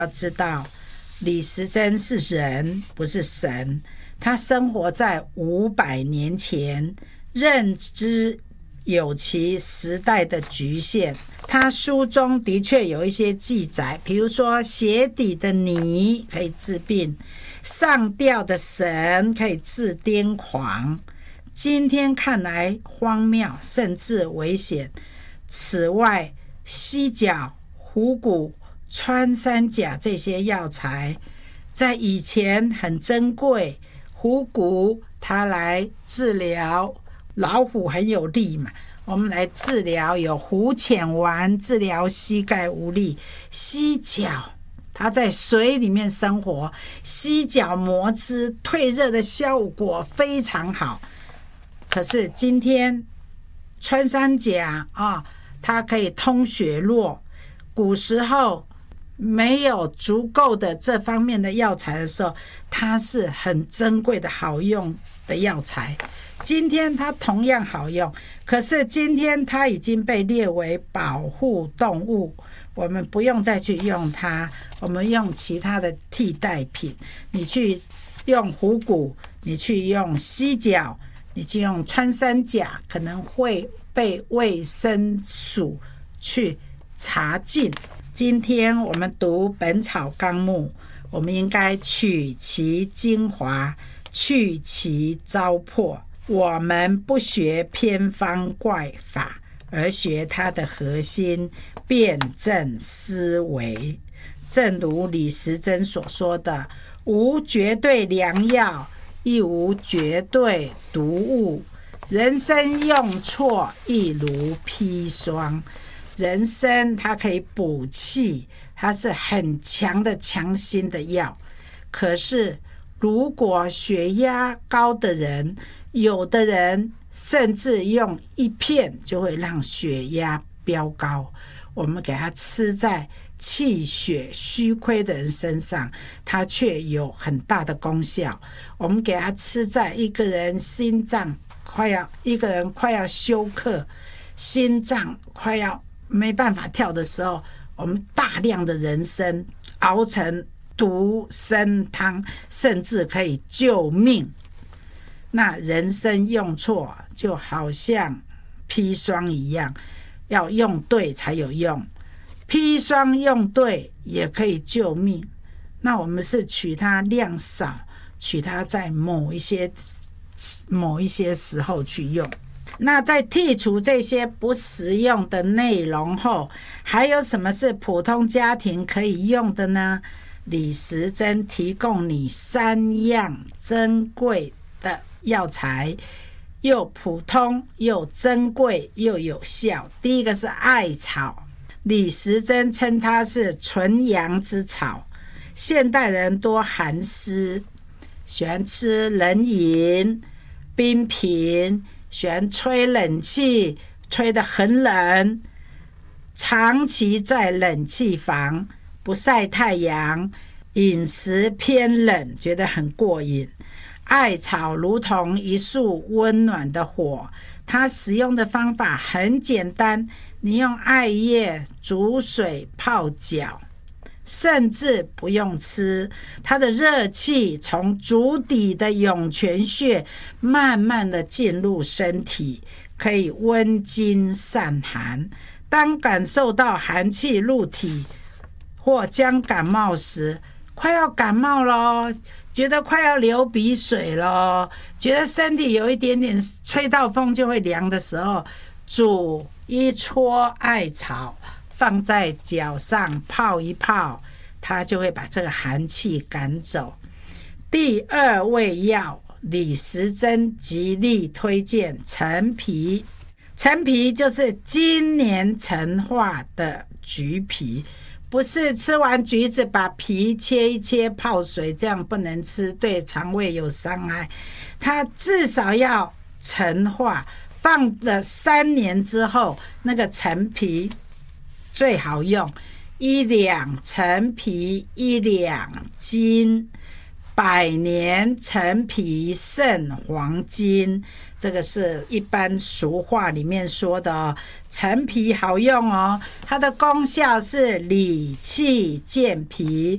要知道李时珍是人，不是神，他生活在500年前，认知有其时代的局限。他书中的确有一些记载，比如说鞋底的泥可以治病，上吊的神可以治癫狂。今天看来荒谬，甚至危险。此外，犀角、虎骨、穿山甲这些药材在以前很珍贵。虎骨它来治疗老虎很有力嘛，我们来治疗有虎潜丸，治疗膝盖无力。犀角它在水里面生活，犀角磨汁退热的效果非常好。可是今天穿山甲它可以通血络，古时候没有足够的这方面的药材的时候，它是很珍贵的好用的药材。今天它同样好用，可是今天它已经被列为保护动物，我们不用再去用它，我们用其他的替代品。你去用虎骨，你去用犀角，你去用穿山甲，可能会被卫生署去查禁。今天我们读《本草纲目》，我们应该取其精华，去其糟粕。我们不学偏方怪法，而学它的核心，辩证思维。正如李时珍所说的，无绝对良药，亦无绝对毒物。人参用错，亦如砒霜。人参它可以补气，它是很强的强心的药。可是如果血压高的人，有的人甚至用一片就会让血压飙高，我们给它吃在气血虚亏的人身上，它却有很大的功效。我们给它吃在一个人心脏快要休克，心脏快要没办法跳的时候，我们大量的人参熬成独参汤，甚至可以救命。那人参用错就好像砒霜一样，要用对才有用。砒霜用对也可以救命，那我们是取它量少，取它在某一些时候去用。那在剔除这些不实用的内容后，还有什么是普通家庭可以用的呢？李时珍提供你3样珍贵的药材，又普通又珍贵又有效。第一个是艾草，李时珍称它是纯阳之草。现代人多寒湿，喜欢吃冷饮、冰品，喜欢吹冷气，吹得很冷，长期在冷气房不晒太阳，饮食偏冷，觉得很过瘾。艾草如同一束温暖的火，它使用的方法很简单，你用艾叶煮水泡脚，甚至不用吃，它的热气从足底的涌泉穴慢慢的进入身体，可以温经散寒。当感受到寒气入体或将感冒时，快要感冒咯，觉得快要流鼻水咯，觉得身体有一点点吹到风就会凉的时候，煮一撮艾草放在脚上泡一泡，它就会把这个寒气赶走。第2味药，李时珍极力推荐陈皮。陈皮就是今年陈化的橘皮，不是吃完橘子把皮切一切泡水，这样不能吃，对肠胃有伤害。它至少要陈化，放了3年之后，那个陈皮最好用。1两陈皮1两金，100年陈皮胜黄金。这个是一般俗话里面说的哦。陈皮好用哦，它的功效是理气健脾，